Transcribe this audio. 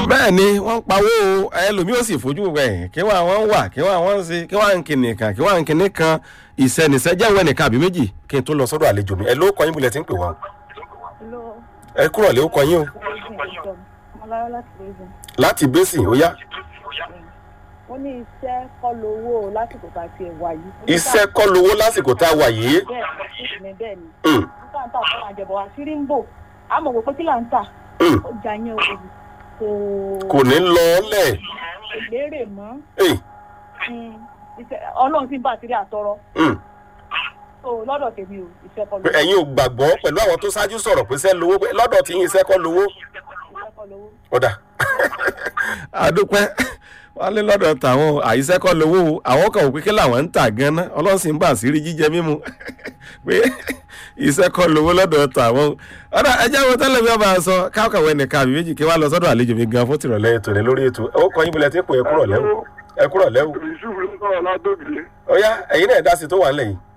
bẹ́ẹ̀ ni wọ́n ń pawó ẹlòmíì ó sì fojú rẹ̀ kí wọ́n àwọn wà kí wọ́n àwọn ń ṣe kí wọ́n ń kinní kan kí wọ́n ń kinní kan ìṣẹ́nìṣẹ́ jẹ́wọ́ ẹnìkan àbí méjì kí n tó lọ sọ́dọ̀ àlejò mi ẹ ló kọ́ yín bulẹ̀ tí ń pè wá. ẹ kúrọ̀ lé ó kọ́ yín o. láti bẹ́sìn ó yá. wọ́n ní iṣẹ́ kọ́ lówó lásìkò tá a ti wà yìí. iṣẹ́ kọ́ lówó lásìkò tá a wà yìí. bẹ́ẹ̀ ni nígbà tá a fọwọ́ àjẹbọ̀ àṣírí ń bò àmọ̀ wò pé kí là ń tà ọjà yẹn kò ní lọ ọ́lẹ̀. kò lérè mọ́ ọlọ́run sì ń bá àṣírí àtọrọ. lọ́dọ̀ tèmi ò iṣẹ́ kọ́ lówó. ẹ̀yin ò gbàgbọ́ pẹ̀lú àwọn tó ṣáájú sọ̀rọ̀ pé iṣẹ́ lówó lọ́dọ̀ tí yín iṣẹ́ kọ́ lówó. ọ̀dà àdúpẹ́ wọ́n lé lọ́dọ̀ tàwọn àìsẹ́ kọ́ lówó àwọn kan ò pé kí làwọn ń tà gan-an ọlọ́run sì ń bá àṣírí jíjẹ mímu pé iṣẹ́ kọ́ lówó lọ́dọ̀ tàwọn. ọ̀dà ẹjẹ́ wo tẹ́lẹ̀ bí wọ́n bá sọ káàkiri ẹnìkan àbí méjì kí wọ́n lọ sọ́dọ̀ àlejò mi gan fún tìrọ̀lẹ́ ètò rẹ̀ lórí ètò ó kọ́ yín bulẹ̀ tí kò ẹ kúrọ̀ lẹ́wọ̀. ó yá ẹ̀yin náà dá sí tó wà nílẹ̀ yìí.